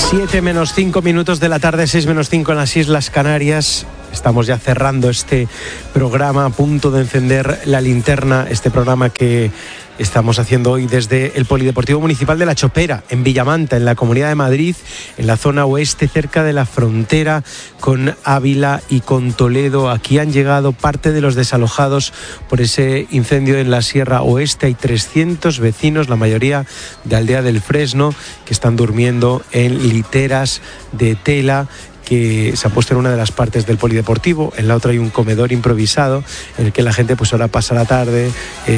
7 menos 5 minutos de la tarde, 6 menos 5 en las Islas Canarias. Estamos ya cerrando este programa, a punto de encender la linterna, este programa que estamos haciendo hoy desde el Polideportivo Municipal de La Chopera, en Villamanta, en la Comunidad de Madrid, en la zona oeste, cerca de la frontera con Ávila y con Toledo. Aquí han llegado parte de los desalojados por ese incendio en la Sierra Oeste. Hay 300 vecinos, la mayoría de Aldea del Fresno, que están durmiendo en literas de tela que se ha puesto en una de las partes del polideportivo. En la otra hay un comedor improvisado en el que la gente pues ahora pasa la tarde,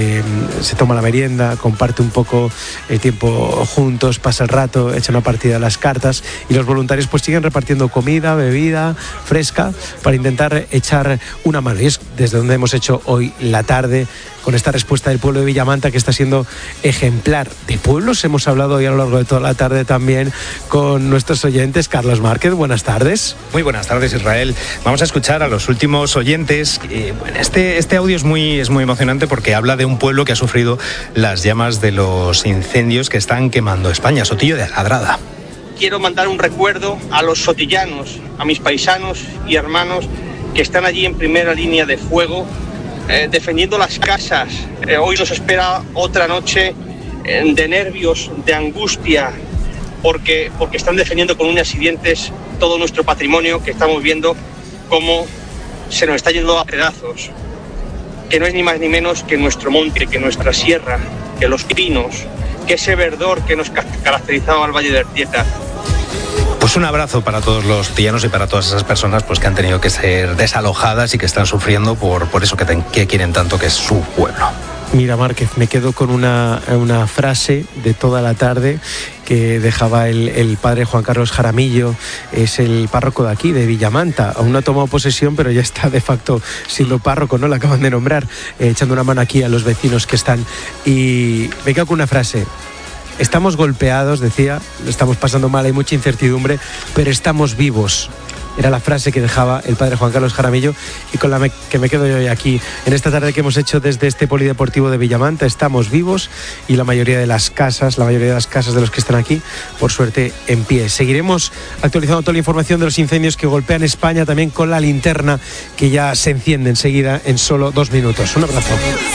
se toma la merienda, comparte un poco el tiempo juntos, pasa el rato, echa una partida a las cartas, y los voluntarios pues siguen repartiendo comida, bebida fresca para intentar echar una mano. Y es desde donde hemos hecho hoy la tarde, con esta respuesta del pueblo de Villamanta, que está siendo ejemplar. De pueblos hemos hablado hoy a lo largo de toda la tarde también con nuestros oyentes. Carlos Márquez, buenas tardes. Muy buenas tardes, Israel. Vamos a escuchar a los últimos oyentes. Este audio es muy emocionante porque habla de un pueblo que ha sufrido las llamas de los incendios que están quemando España. Sotillo de Ladrada. Quiero mandar un recuerdo a los sotillanos, a mis paisanos y hermanos que están allí en primera línea de fuego, defendiendo las casas. Hoy nos espera otra noche de nervios, de angustia, porque están defendiendo con uñas y dientes todo nuestro patrimonio, que estamos viendo cómo se nos está yendo a pedazos, que no es ni más ni menos que nuestro monte, que nuestra sierra, que los pinos, que ese verdor que nos caracterizaba al Valle de Ertieta. Pues un abrazo para todos los tillanos y para todas esas personas pues que han tenido que ser desalojadas y que están sufriendo por eso que quieren tanto, que es su pueblo. Mira, Márquez, me quedo con una frase de toda la tarde que dejaba el padre Juan Carlos Jaramillo. Es el párroco de aquí, de Villamanta. Aún no ha tomado posesión, pero ya está de facto siendo párroco, ¿no? La acaban de nombrar, echando una mano aquí a los vecinos que están. Y me quedo con una frase. Estamos golpeados, decía, lo estamos pasando mal, hay mucha incertidumbre, pero estamos vivos. Era la frase que dejaba el padre Juan Carlos Jaramillo, y con la que me quedo yo hoy aquí, en esta tarde que hemos hecho desde este polideportivo de Villamanta. Estamos vivos y la mayoría de las casas de los que están aquí, por suerte, en pie. Seguiremos actualizando toda la información de los incendios que golpean España, también con la linterna que ya se enciende enseguida en solo 2 minutos. Un abrazo.